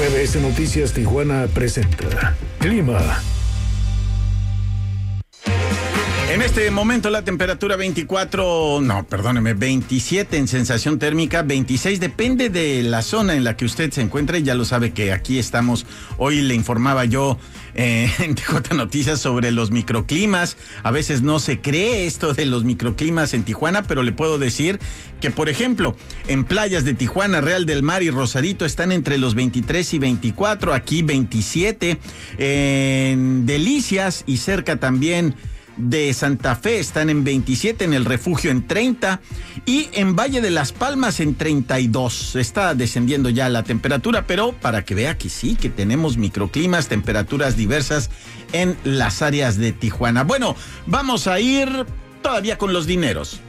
MBS Noticias Tijuana presenta Clima. En este momento la temperatura 27 en sensación térmica, 26, depende de la zona en la que usted se encuentre. Ya lo sabe que aquí estamos. Hoy le informaba yo en TJ Noticias sobre los microclimas. A veces no se cree esto de los microclimas en Tijuana, pero le puedo decir que, por ejemplo, en playas de Tijuana, Real del Mar y Rosarito están entre los 23 y 24, aquí 27, en Delicias y cerca también de Santa Fe están en 27, en el Refugio en 30 y en Valle de las Palmas en 32. Está descendiendo ya la temperatura, pero para que vea que sí, que tenemos microclimas, temperaturas diversas en las áreas de Tijuana. Bueno, vamos a ir todavía con los dineros.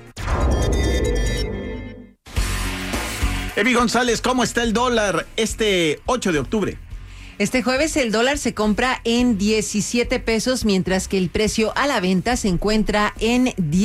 Evi González, ¿cómo está el dólar este 8 de octubre? Este jueves el dólar se compra en 17 pesos, mientras que el precio a la venta se encuentra en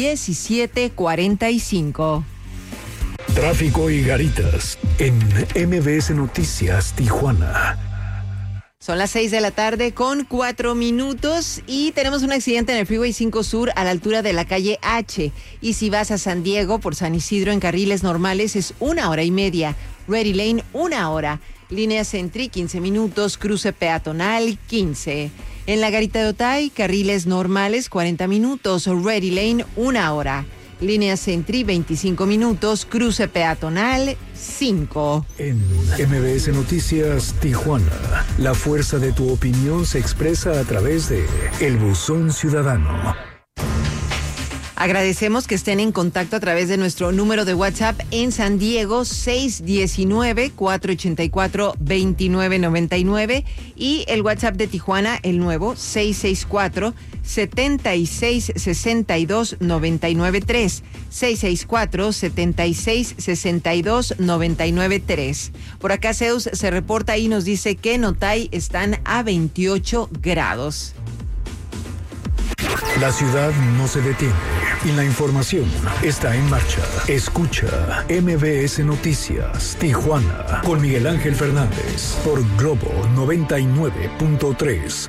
17.45. Tráfico y garitas en MBS Noticias Tijuana. Son las 6 de la tarde con 4 minutos y tenemos un accidente en el Freeway 5 Sur a la altura de la calle H. Y si vas a San Diego por San Isidro en carriles normales es 1 hora y media. Ready Lane 1 hora. Línea Sentry 15 minutos, cruce peatonal 15. En la Garita de Otay, carriles normales 40 minutos, Ready Lane 1 hora. Línea Sentry 25 minutos, cruce peatonal 5. En MBS Noticias Tijuana, la fuerza de tu opinión se expresa a través de El Buzón Ciudadano. Agradecemos que estén en contacto a través de nuestro número de WhatsApp en San Diego 619-484-2999 y el WhatsApp de Tijuana, el nuevo 664-7662-993, 664-7662-993. Por acá Zeus se reporta y nos dice que en Otay están a 28 grados. La ciudad no se detiene y la información está en marcha. Escucha MBS Noticias Tijuana con Miguel Ángel Fernández por Globo 99.3.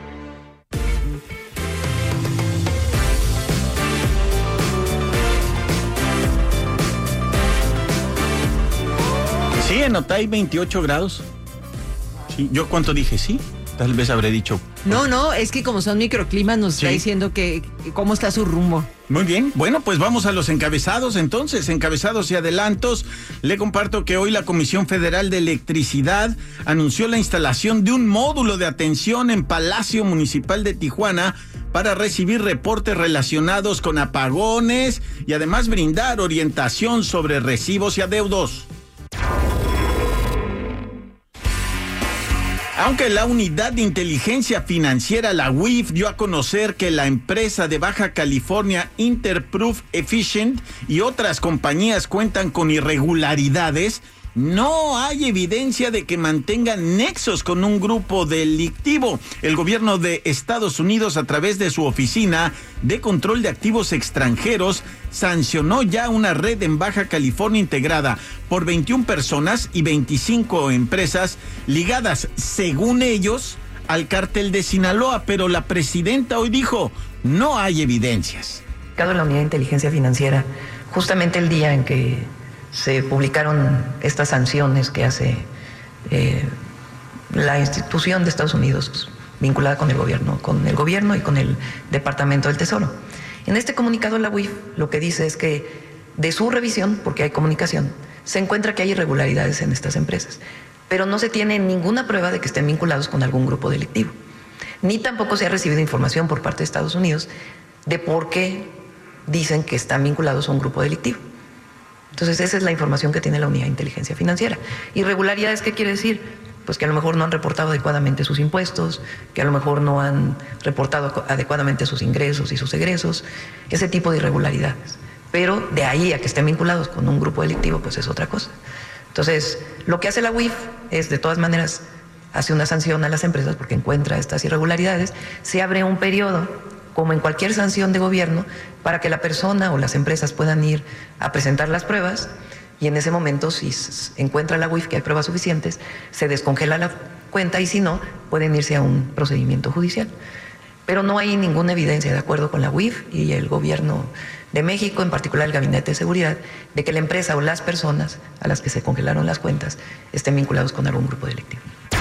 Sí, en Otay 28 grados. Sí, ¿yo cuánto dije? Sí. Tal vez habré dicho. No, es que como son microclimas nos está diciendo que cómo está su rumbo. Muy bien, bueno, pues vamos a los encabezados entonces, encabezados y adelantos. Le comparto que hoy la Comisión Federal de Electricidad anunció la instalación de un módulo de atención en Palacio Municipal de Tijuana para recibir reportes relacionados con apagones y además brindar orientación sobre recibos y adeudos. Aunque la Unidad de Inteligencia Financiera, la UIF, dio a conocer que la empresa de Baja California Interproof Efficient y otras compañías cuentan con irregularidades, no hay evidencia de que mantengan nexos con un grupo delictivo. El gobierno de Estados Unidos, a través de su Oficina de Control de Activos Extranjeros, sancionó ya una red en Baja California integrada por 21 personas y 25 empresas ligadas, según ellos, al cártel de Sinaloa. Pero la presidenta hoy dijo, no hay evidencias. La Unidad de Inteligencia Financiera, justamente el día en que se publicaron estas sanciones que hace la institución de Estados Unidos vinculada con el gobierno y con el Departamento del Tesoro. En este comunicado la UIF lo que dice es que de su revisión, porque hay comunicación, se encuentra que hay irregularidades en estas empresas, pero no se tiene ninguna prueba de que estén vinculados con algún grupo delictivo, ni tampoco se ha recibido información por parte de Estados Unidos de por qué dicen que están vinculados a un grupo delictivo. Entonces esa es la información que tiene la Unidad de Inteligencia Financiera. ¿Irregularidades qué quiere decir? Pues que a lo mejor no han reportado adecuadamente sus impuestos, que a lo mejor no han reportado adecuadamente sus ingresos y sus egresos, ese tipo de irregularidades. Pero de ahí a que estén vinculados con un grupo delictivo, pues es otra cosa. Entonces, lo que hace la UIF es, de todas maneras, hace una sanción a las empresas porque encuentra estas irregularidades, se abre un periodo, como en cualquier sanción de gobierno, para que la persona o las empresas puedan ir a presentar las pruebas y en ese momento, si encuentra la UIF que hay pruebas suficientes, se descongela la cuenta y si no, pueden irse a un procedimiento judicial. Pero no hay ninguna evidencia, de acuerdo con la UIF y el gobierno de México, en particular el Gabinete de Seguridad, de que la empresa o las personas a las que se congelaron las cuentas estén vinculados con algún grupo delictivo.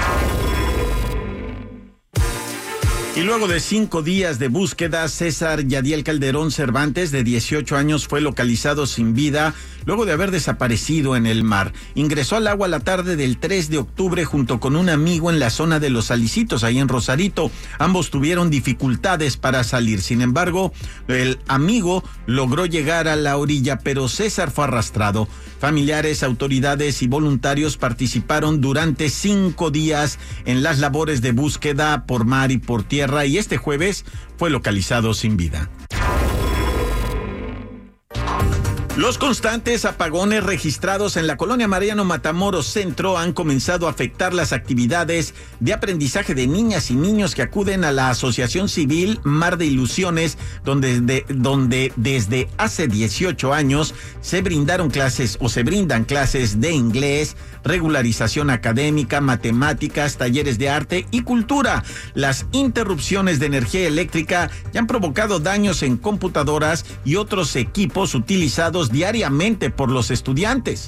Y luego de 5 días de búsqueda, César Yadiel Calderón Cervantes, de 18 años, fue localizado sin vida luego de haber desaparecido en el mar. Ingresó al agua la tarde del 3 de octubre junto con un amigo en la zona de Los Salicitos, ahí en Rosarito. Ambos tuvieron dificultades para salir. Sin embargo, el amigo logró llegar a la orilla, pero César fue arrastrado. Familiares, autoridades y voluntarios participaron durante 5 días en las labores de búsqueda por mar y por tierra, y este jueves fue localizado sin vida. Los constantes apagones registrados en la colonia Mariano Matamoros Centro han comenzado a afectar las actividades de aprendizaje de niñas y niños que acuden a la Asociación Civil Mar de Ilusiones, donde desde hace 18 años se brindan clases de inglés, regularización académica, matemáticas, talleres de arte y cultura. Las interrupciones de energía eléctrica ya han provocado daños en computadoras y otros equipos utilizados diariamente por los estudiantes.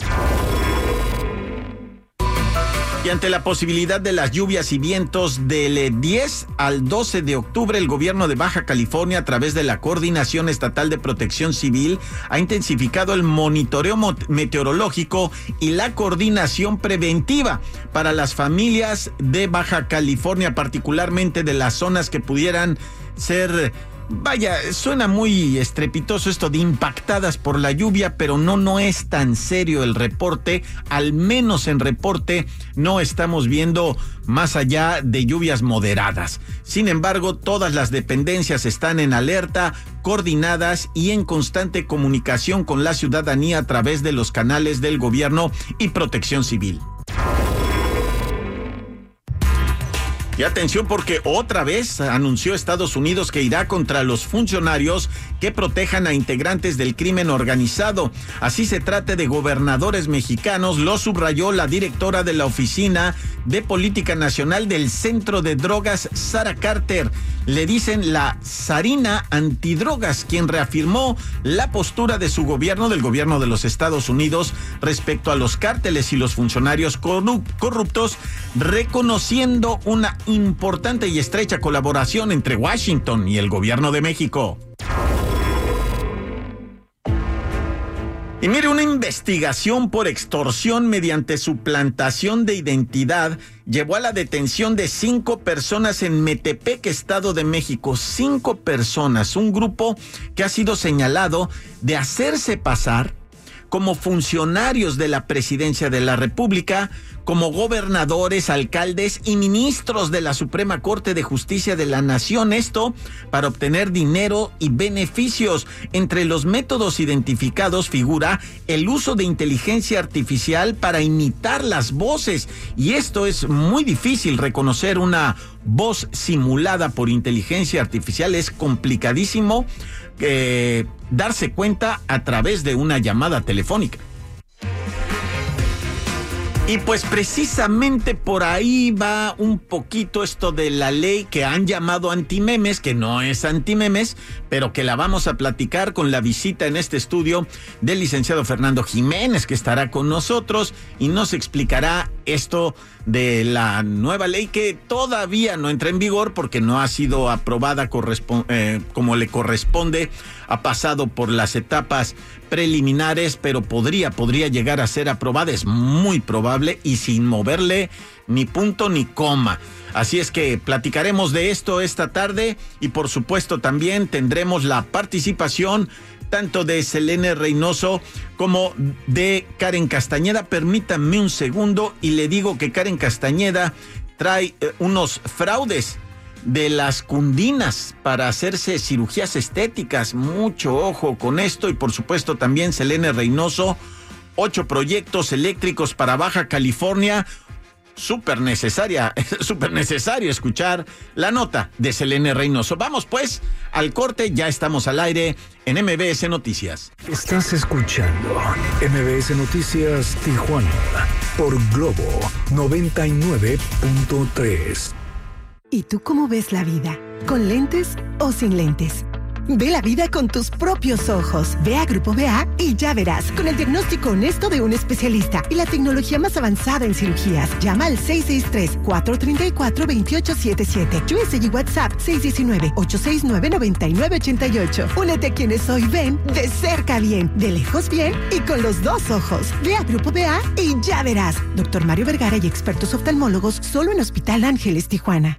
Y ante la posibilidad de las lluvias y vientos del 10 al 12 de octubre, el gobierno de Baja California, a través de la Coordinación Estatal de Protección Civil, ha intensificado el monitoreo meteorológico y la coordinación preventiva para las familias de Baja California, particularmente de las zonas que pudieran ser... Vaya, suena muy estrepitoso esto de impactadas por la lluvia, pero no es tan serio el reporte. Al menos en reporte no estamos viendo más allá de lluvias moderadas. Sin embargo, todas las dependencias están en alerta, coordinadas y en constante comunicación con la ciudadanía a través de los canales del gobierno y Protección Civil. Y atención, porque otra vez anunció Estados Unidos que irá contra los funcionarios que protejan a integrantes del crimen organizado. Así se trata de gobernadores mexicanos, lo subrayó la directora de la Oficina de Política Nacional del Centro de Drogas, Sara Carter. Le dicen la zarina antidrogas, quien reafirmó la postura de su gobierno, del gobierno de los Estados Unidos, respecto a los cárteles y los funcionarios corruptos, reconociendo una importante y estrecha colaboración entre Washington y el gobierno de México. Y mire, una investigación por extorsión mediante suplantación de identidad llevó a la detención de 5 personas en Metepec, Estado de México. 5 personas, un grupo que ha sido señalado de hacerse pasar como funcionarios de la Presidencia de la República, como gobernadores, alcaldes y ministros de la Suprema Corte de Justicia de la Nación. Esto para obtener dinero y beneficios. Entre los métodos identificados figura el uso de inteligencia artificial para imitar las voces. Y esto es muy difícil. Reconocer una voz simulada por inteligencia artificial es complicadísimo. Darse cuenta a través de una llamada telefónica. Y pues precisamente por ahí va un poquito esto de la ley que han llamado antimemes, que no es antimemes, pero que la vamos a platicar con la visita en este estudio del licenciado Fernando Jiménez, que estará con nosotros y nos explicará esto de la nueva ley que todavía no entra en vigor porque no ha sido aprobada como le corresponde. Ha pasado por las etapas preliminares, pero podría llegar a ser aprobada, es muy probable, y sin moverle ni punto ni coma. Así es que platicaremos de esto esta tarde y por supuesto también tendremos la participación tanto de Selene Reynoso como de Karen Castañeda. Permítanme un segundo y le digo que Karen Castañeda trae unos fraudes de las cundinas para hacerse cirugías estéticas. Mucho ojo con esto. Y por supuesto también Selene Reynoso, 8 proyectos eléctricos para Baja California. súper necesario escuchar la nota de Selene Reynoso. Vamos pues al corte, ya estamos al aire en MBS Noticias. Estás escuchando MBS Noticias Tijuana por Globo 99.3. ¿Y tú cómo ves la vida? ¿Con lentes o sin lentes? Ve la vida con tus propios ojos. Ve a Grupo BA y ya verás, con el diagnóstico honesto de un especialista y la tecnología más avanzada en cirugías. Llama al 663-434-2877. USA y WhatsApp 619-869-9988. Únete a quienes hoy ven de cerca bien, de lejos bien y con los dos ojos. Ve a Grupo BA y ya verás. Dr. Mario Vergara y expertos oftalmólogos solo en Hospital Ángeles, Tijuana.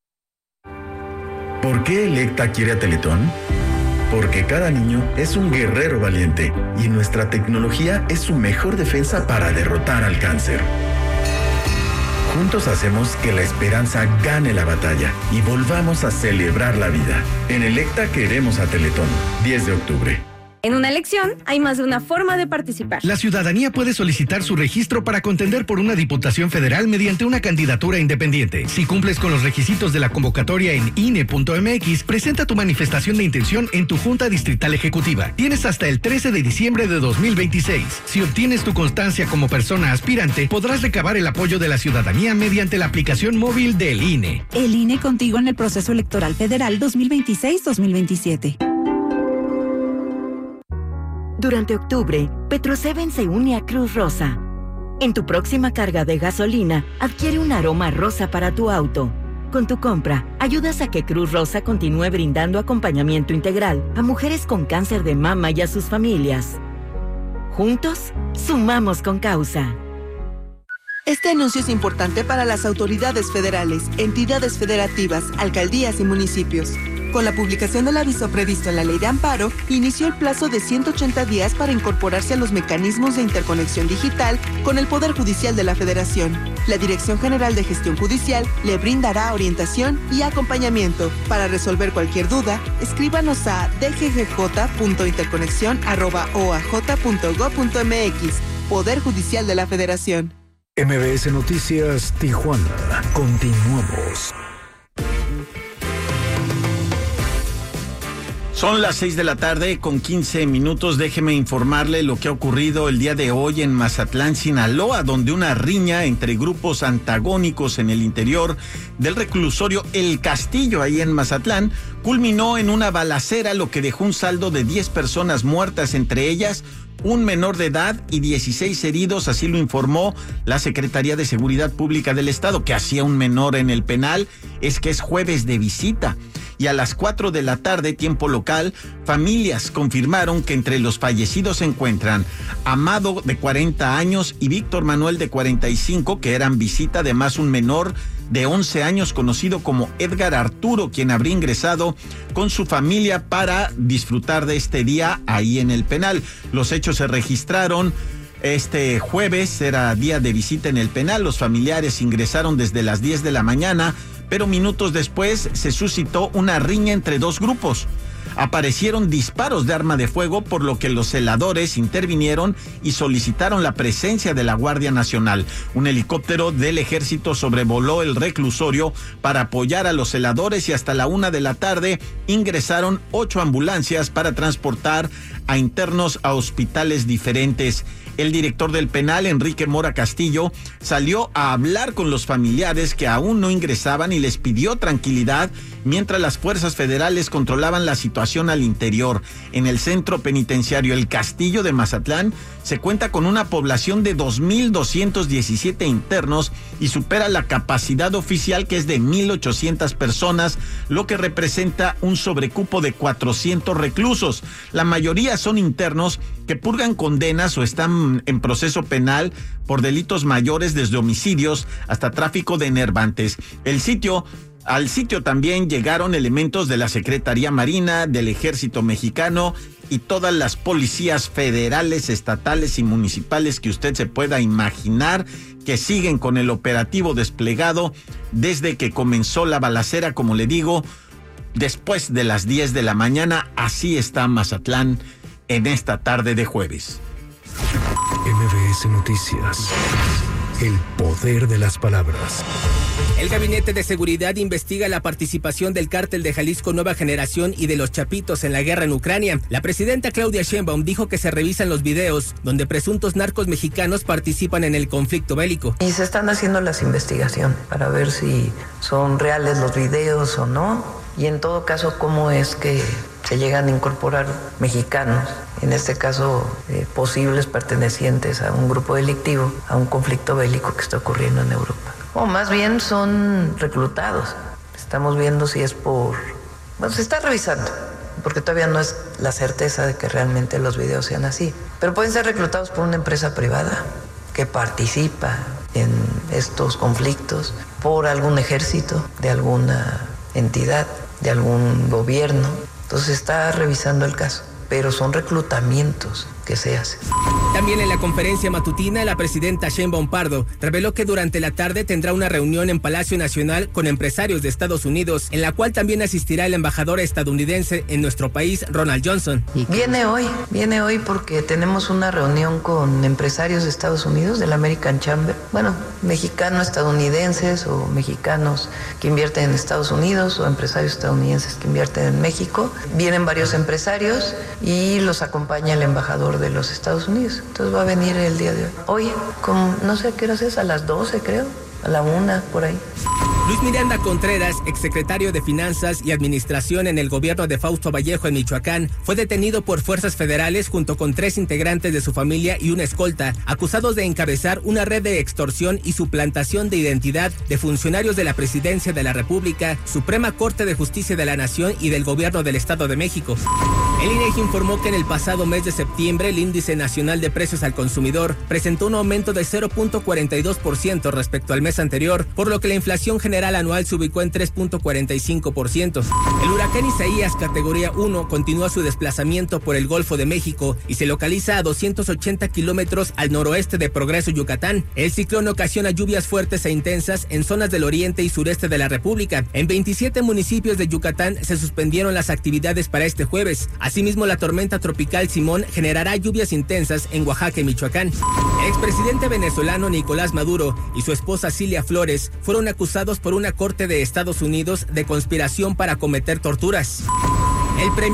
¿Por qué Electa quiere a Teletón? Porque cada niño es un guerrero valiente y nuestra tecnología es su mejor defensa para derrotar al cáncer. Juntos hacemos que la esperanza gane la batalla y volvamos a celebrar la vida. En Electa queremos a Teletón. 10 de octubre. En una elección hay más de una forma de participar. La ciudadanía puede solicitar su registro para contender por una diputación federal mediante una candidatura independiente. Si cumples con los requisitos de la convocatoria en INE.mx, presenta tu manifestación de intención en tu Junta Distrital Ejecutiva. Tienes hasta el 13 de diciembre de 2026. Si obtienes tu constancia como persona aspirante, podrás recabar el apoyo de la ciudadanía mediante la aplicación móvil del INE. El INE contigo en el proceso electoral federal 2026-2027. Durante octubre, Petro-7 se une a Cruz Rosa. En tu próxima carga de gasolina, adquiere un aroma rosa para tu auto. Con tu compra, ayudas a que Cruz Rosa continúe brindando acompañamiento integral a mujeres con cáncer de mama y a sus familias. Juntos, sumamos con causa. Este anuncio es importante para las autoridades federales, entidades federativas, alcaldías y municipios. Con la publicación del aviso previsto en la Ley de Amparo, inició el plazo de 180 días para incorporarse a los mecanismos de interconexión digital con el Poder Judicial de la Federación. La Dirección General de Gestión Judicial le brindará orientación y acompañamiento. Para resolver cualquier duda, escríbanos a dggj.interconexión@oaj.gov.mx. Poder Judicial de la Federación. MBS Noticias Tijuana. Continuamos. Son las 6 de la tarde con 15 minutos. Déjeme informarle lo que ha ocurrido el día de hoy en Mazatlán, Sinaloa, donde una riña entre grupos antagónicos en el interior del reclusorio El Castillo, ahí en Mazatlán, culminó en una balacera, lo que dejó un saldo de 10 personas muertas, entre ellas un menor de edad y 16 heridos, así lo informó la Secretaría de Seguridad Pública del Estado. ¿Qué hacía un menor en el penal? Es que es jueves de visita. Y a las 4 de la tarde, tiempo local, familias confirmaron que entre los fallecidos se encuentran Amado, de 40 años, y Víctor Manuel, de 45, que eran visita, además un menor de 11 años conocido como Edgar Arturo, quien habría ingresado con su familia para disfrutar de este día ahí en el penal. Los hechos se registraron este jueves, era día de visita en el penal. Los familiares ingresaron desde las 10 de la mañana, pero minutos después se suscitó una riña entre dos grupos. Aparecieron disparos de arma de fuego, por lo que los celadores intervinieron y solicitaron la presencia de la Guardia Nacional. Un helicóptero del Ejército sobrevoló el reclusorio para apoyar a los celadores y hasta la 1 de la tarde ingresaron 8 ambulancias para transportar a internos a hospitales diferentes. El director del penal, Enrique Mora Castillo, salió a hablar con los familiares que aún no ingresaban y les pidió tranquilidad mientras las fuerzas federales controlaban la situación al interior. En el centro penitenciario El Castillo de Mazatlán se cuenta con una población de 2,217 internos y supera la capacidad oficial, que es de 1,800 personas, lo que representa un sobrecupo de 400 reclusos. La mayoría son internos que purgan condenas o están en proceso penal por delitos mayores, desde homicidios hasta tráfico de enervantes. Al sitio también llegaron elementos de la Secretaría Marina, del Ejército Mexicano y todas las policías federales, estatales y municipales que usted se pueda imaginar, que siguen con el operativo desplegado desde que comenzó la balacera, como le digo, después de las 10 de la mañana. Así está Mazatlán en esta tarde de jueves. MBS Noticias El poder de las palabras. El Gabinete de Seguridad investiga la participación del Cártel de Jalisco Nueva Generación y de los Chapitos en la guerra en Ucrania. La presidenta Claudia Sheinbaum dijo que se revisan los videos donde presuntos narcos mexicanos participan en el conflicto bélico. Y se están haciendo las investigaciones para ver si son reales los videos o no. Y en todo caso, cómo es que se llegan a incorporar mexicanos, en este caso posibles pertenecientes a un grupo delictivo, a un conflicto bélico que está ocurriendo en Europa. O más bien son reclutados. Estamos viendo si es por... Bueno, se está revisando, porque todavía no es la certeza de que realmente los videos sean así. Pero pueden ser reclutados por una empresa privada que participa en estos conflictos, por algún ejército de alguna entidad, de algún gobierno. Entonces está revisando el caso, pero son reclutamientos que se hacen. También en la conferencia matutina, la presidenta Sheinbaum Pardo reveló que durante la tarde tendrá una reunión en Palacio Nacional con empresarios de Estados Unidos, en la cual también asistirá el embajador estadounidense en nuestro país, Ronald Johnson. Viene hoy porque tenemos una reunión con empresarios de Estados Unidos, del American Chamber, bueno, mexicano-estadounidenses o mexicanos que invierten en Estados Unidos o empresarios estadounidenses que invierten en México. Vienen varios empresarios y los acompaña el embajador de los Estados Unidos. Entonces va a venir el día de hoy. No sé a qué hora es, a las 12 creo, a la 1 por ahí. Luis Miranda Contreras, exsecretario de Finanzas y Administración en el gobierno de Fausto Vallejo en Michoacán, fue detenido por fuerzas federales junto con 3 integrantes de su familia y una escolta, acusados de encabezar una red de extorsión y suplantación de identidad de funcionarios de la Presidencia de la República, Suprema Corte de Justicia de la Nación y del Gobierno del Estado de México. El INEGI informó que en el pasado mes de septiembre el Índice Nacional de Precios al Consumidor presentó un aumento de 0.42% respecto al mes anterior, por lo que la inflación general anual se ubicó en 3.45%. El huracán Isaías, categoría 1, continúa su desplazamiento por el Golfo de México y se localiza a 280 kilómetros al noroeste de Progreso, Yucatán. El ciclón ocasiona lluvias fuertes e intensas en zonas del oriente y sureste de la República. En 27 municipios de Yucatán se suspendieron las actividades para este jueves. Asimismo, la tormenta tropical Simón generará lluvias intensas en Oaxaca y Michoacán. El expresidente venezolano Nicolás Maduro y su esposa Cilia Flores fueron acusados por una corte de Estados Unidos de conspiración para cometer torturas. El premio